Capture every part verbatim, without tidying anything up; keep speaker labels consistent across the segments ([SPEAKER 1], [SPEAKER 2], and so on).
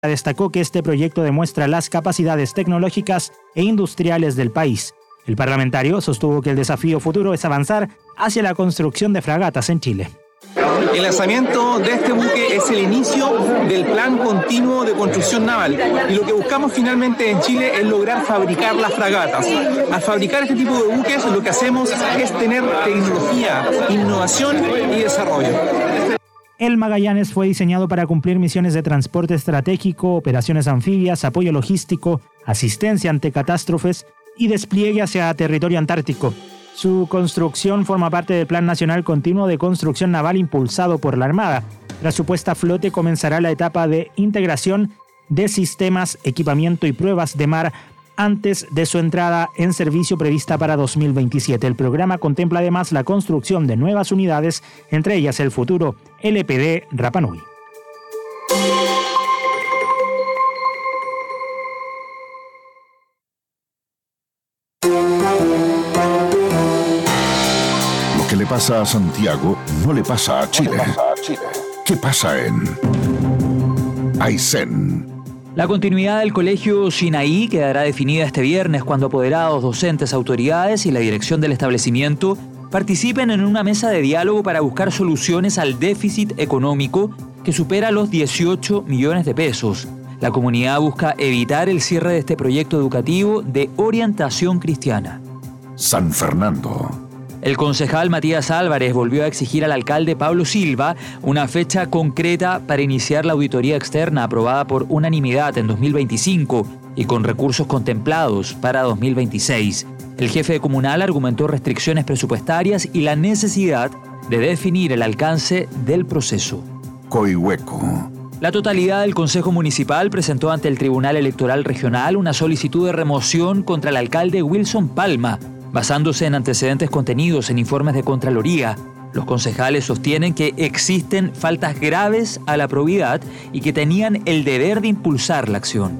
[SPEAKER 1] destacó que este proyecto demuestra las capacidades tecnológicas e industriales del país. El parlamentario sostuvo que el desafío futuro es avanzar hacia la construcción de fragatas en Chile.
[SPEAKER 2] El lanzamiento de este buque es el inicio del plan continuo de construcción naval y lo que buscamos finalmente en Chile es lograr fabricar las fragatas. Al fabricar este tipo de buques lo que hacemos es tener tecnología, innovación y desarrollo.
[SPEAKER 1] El Magallanes fue diseñado para cumplir misiones de transporte estratégico, operaciones anfibias, apoyo logístico, asistencia ante catástrofes y despliegue hacia territorio antártico. Su construcción forma parte del Plan Nacional Continuo de Construcción Naval impulsado por la Armada. Tras su puesta a flote comenzará la etapa de integración de sistemas, equipamiento y pruebas de mar antes de su entrada en servicio prevista para dos mil veintisiete. El programa contempla además la construcción de nuevas unidades, entre ellas el futuro L P D Rapa Nui.
[SPEAKER 3] Lo que le pasa a Santiago no le pasa a Chile. ¿Qué pasa en Aysén?
[SPEAKER 4] La continuidad del Colegio Sinaí quedará definida este viernes cuando apoderados, docentes, autoridades y la dirección del establecimiento participen en una mesa de diálogo para buscar soluciones al déficit económico que supera los dieciocho millones de pesos. La comunidad busca evitar el cierre de este proyecto educativo de orientación cristiana.
[SPEAKER 3] San Fernando.
[SPEAKER 4] El concejal Matías Álvarez volvió a exigir al alcalde Pablo Silva una fecha concreta para iniciar la auditoría externa aprobada por unanimidad en dos mil veinticinco y con recursos contemplados para dos mil veintiséis. El jefe comunal argumentó restricciones presupuestarias y la necesidad de definir el alcance del proceso.
[SPEAKER 3] Coihueco.
[SPEAKER 4] La totalidad del Consejo Municipal presentó ante el Tribunal Electoral Regional una solicitud de remoción contra el alcalde Wilson Palma, basándose en antecedentes contenidos en informes de Contraloría. Los concejales sostienen que existen faltas graves a la probidad y que tenían el deber de impulsar la acción.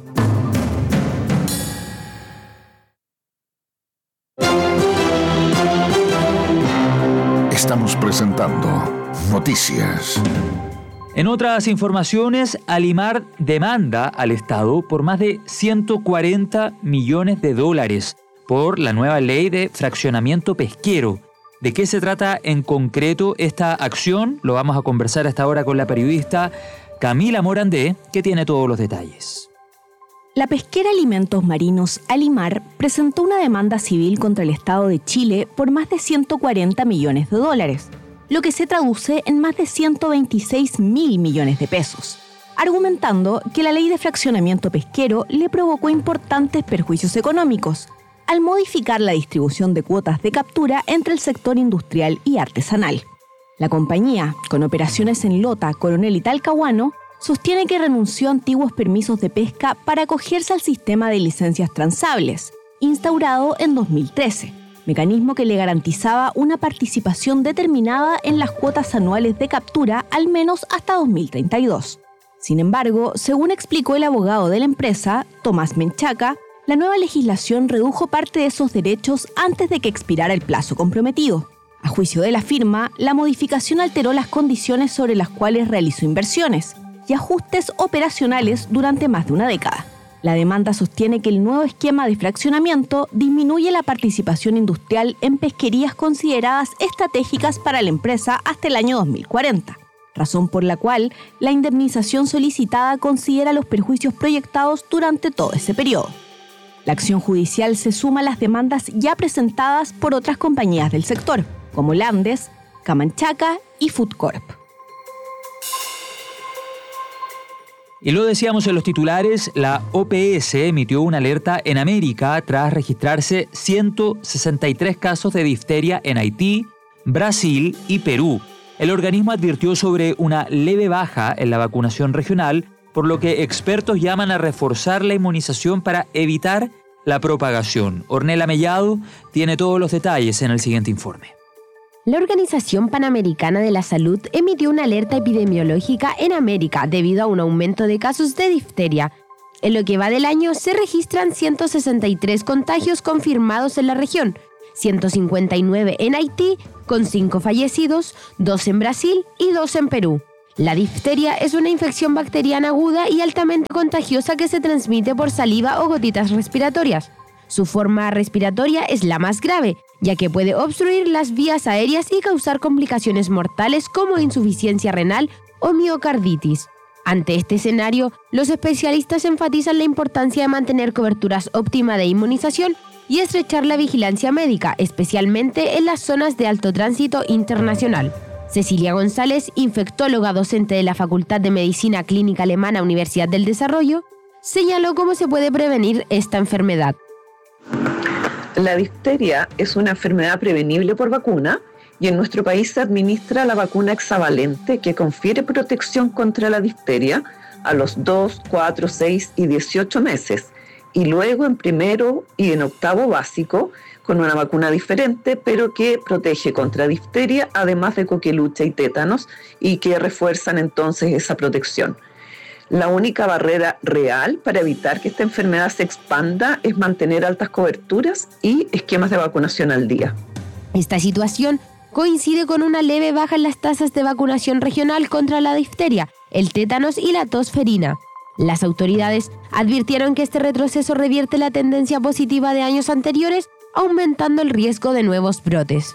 [SPEAKER 3] Estamos presentando Noticias.
[SPEAKER 4] En otras informaciones, Alimar demanda al Estado por más de ciento cuarenta millones de dólares por la nueva ley de fraccionamiento pesquero. ¿De qué se trata en concreto esta acción? Lo vamos a conversar hasta ahora con la periodista Camila Morandé, que tiene todos los detalles.
[SPEAKER 5] La pesquera Alimentos Marinos Alimar presentó una demanda civil contra el Estado de Chile por más de ciento cuarenta millones de dólares, lo que se traduce en más de ciento veintiséis mil millones de pesos, argumentando que la ley de fraccionamiento pesquero le provocó importantes perjuicios económicos al modificar la distribución de cuotas de captura entre el sector industrial y artesanal. La compañía, con operaciones en Lota, Coronel y Talcahuano, sostiene que renunció a antiguos permisos de pesca para acogerse al sistema de licencias transables, instaurado en dos mil trece, mecanismo que le garantizaba una participación determinada en las cuotas anuales de captura al menos hasta dos mil treinta y dos. Sin embargo, según explicó el abogado de la empresa, Tomás Menchaca, la nueva legislación redujo parte de esos derechos antes de que expirara el plazo comprometido. A juicio de la firma, la modificación alteró las condiciones sobre las cuales realizó inversiones y ajustes operacionales durante más de una década. La demanda sostiene que el nuevo esquema de fraccionamiento disminuye la participación industrial en pesquerías consideradas estratégicas para la empresa hasta el año dos mil cuarenta, razón por la cual la indemnización solicitada considera los perjuicios proyectados durante todo ese periodo. La acción judicial se suma a las demandas ya presentadas por otras compañías del sector, como Landes, Camanchaca y Foodcorp.
[SPEAKER 4] Y lo decíamos en los titulares, la O P S emitió una alerta en América tras registrarse ciento sesenta y tres casos de difteria en Haití, Brasil y Perú. El organismo advirtió sobre una leve baja en la vacunación regional, por lo que expertos llaman a reforzar la inmunización para evitar la propagación. Ornella Mellado tiene todos los detalles en el siguiente informe.
[SPEAKER 6] La Organización Panamericana de la Salud emitió una alerta epidemiológica en América debido a un aumento de casos de difteria. En lo que va del año se registran ciento sesenta y tres contagios confirmados en la región, ciento cincuenta y nueve en Haití, con cinco fallecidos, dos en Brasil y dos en Perú. La difteria es una infección bacteriana aguda y altamente contagiosa que se transmite por saliva o gotitas respiratorias. Su forma respiratoria es la más grave, ya que puede obstruir las vías aéreas y causar complicaciones mortales como insuficiencia renal o miocarditis. Ante este escenario, los especialistas enfatizan la importancia de mantener coberturas óptimas de inmunización y estrechar la vigilancia médica, especialmente en las zonas de alto tránsito internacional. Cecilia González, infectóloga docente de la Facultad de Medicina Clínica Alemana Universidad del Desarrollo, señaló cómo se puede prevenir esta enfermedad.
[SPEAKER 7] La difteria es una enfermedad prevenible por vacuna y en nuestro país se administra la vacuna hexavalente que confiere protección contra la difteria a los dos, cuatro, seis y dieciocho meses y luego en primero y en octavo básico con una vacuna diferente, pero que protege contra difteria, además de coqueluche y tétanos, y que refuerzan entonces esa protección. La única barrera real para evitar que esta enfermedad se expanda es mantener altas coberturas y esquemas de vacunación al día.
[SPEAKER 6] Esta situación coincide con una leve baja en las tasas de vacunación regional contra la difteria, el tétanos y la tos ferina. Las autoridades advirtieron que este retroceso revierte la tendencia positiva de años anteriores, aumentando el riesgo de nuevos brotes.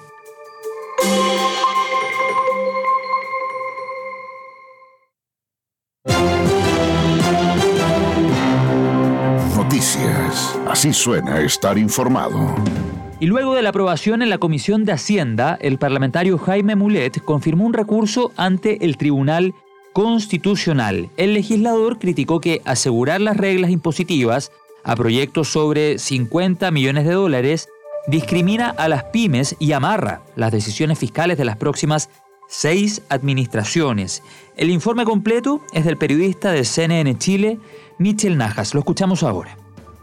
[SPEAKER 3] Noticias. Así suena estar informado.
[SPEAKER 4] Y luego de la aprobación en la Comisión de Hacienda, el parlamentario Jaime Mulet confirmó un recurso ante el Tribunal Constitucional. El legislador criticó que asegurar las reglas impositivas a proyectos sobre cincuenta millones de dólares discrimina a las pymes y amarra las decisiones fiscales de las próximas seis administraciones. El informe completo es del periodista de C N N Chile, Michel Najas. Lo escuchamos ahora.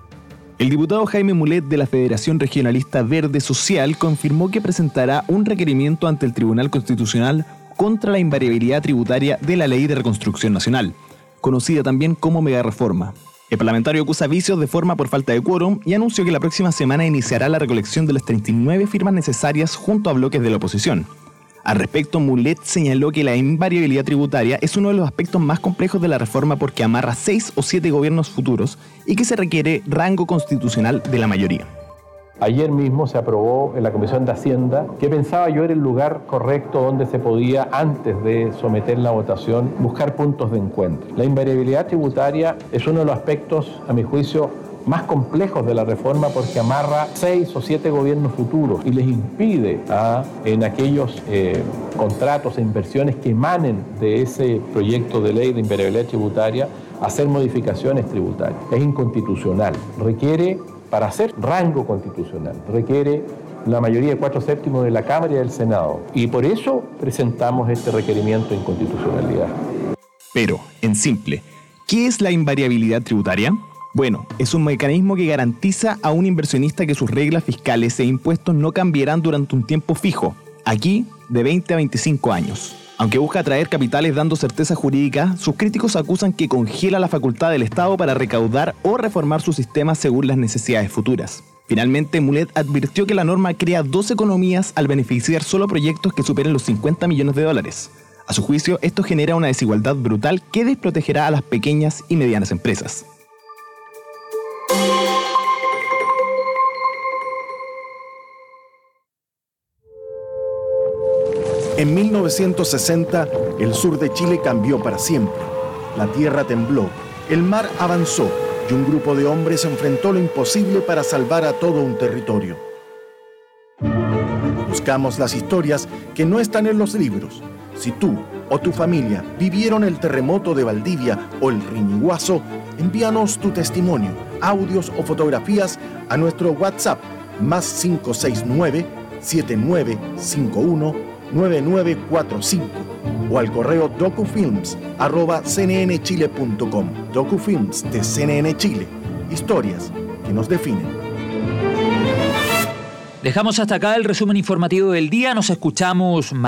[SPEAKER 8] El diputado Jaime Mulet de la Federación Regionalista Verde Social confirmó que presentará un requerimiento ante el Tribunal Constitucional contra la invariabilidad tributaria de la Ley de Reconstrucción Nacional, conocida también como megareforma. El parlamentario acusa vicios de forma por falta de quórum y anunció que la próxima semana iniciará la recolección de las treinta y nueve firmas necesarias junto a bloques de la oposición. Al respecto, Mulet señaló que la invariabilidad tributaria es uno de los aspectos más complejos de la reforma porque amarra seis o siete gobiernos futuros y que se requiere rango constitucional de la mayoría.
[SPEAKER 9] Ayer mismo se aprobó en la Comisión de Hacienda, que pensaba yo era el lugar correcto donde se podía, antes de someter la votación, buscar puntos de encuentro. La invariabilidad tributaria es uno de los aspectos, a mi juicio, más complejos de la reforma porque amarra seis o siete gobiernos futuros y les impide a, en aquellos eh, contratos e inversiones que emanen de ese proyecto de ley de invariabilidad tributaria hacer modificaciones tributarias. Es inconstitucional, requiere, para hacer rango constitucional, requiere la mayoría de cuatro séptimos de la Cámara y del Senado. Y por eso presentamos este requerimiento de inconstitucionalidad.
[SPEAKER 8] Pero, en simple, ¿qué es la invariabilidad tributaria? Bueno, es un mecanismo que garantiza a un inversionista que sus reglas fiscales e impuestos no cambiarán durante un tiempo fijo, aquí de veinte a veinticinco años. Aunque busca atraer capitales dando certeza jurídica, sus críticos acusan que congela la facultad del Estado para recaudar o reformar su sistema según las necesidades futuras. Finalmente, Mulet advirtió que la norma crea dos economías al beneficiar solo proyectos que superen los cincuenta millones de dólares. A su juicio, esto genera una desigualdad brutal que desprotegerá a las pequeñas y medianas empresas.
[SPEAKER 10] En mil novecientos sesenta, el sur de Chile cambió para siempre. La tierra tembló, el mar avanzó y un grupo de hombres enfrentó lo imposible para salvar a todo un territorio. Buscamos las historias que no están en los libros. Si tú o tu familia vivieron el terremoto de Valdivia o el Riñiguazo, envíanos tu testimonio, audios o fotografías a nuestro WhatsApp más cinco seis nueve, siete nueve cinco uno, nueve nueve cuatro cinco o al correo docufilms arroba c n n chile punto com. Docufilms de C N N Chile. Historias que nos definen.
[SPEAKER 4] Dejamos hasta acá el resumen informativo del día. Nos escuchamos mañana.